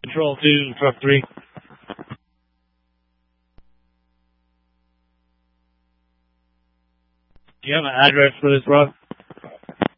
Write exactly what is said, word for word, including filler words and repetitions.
Control two, truck three. Do you have an address for this, bro?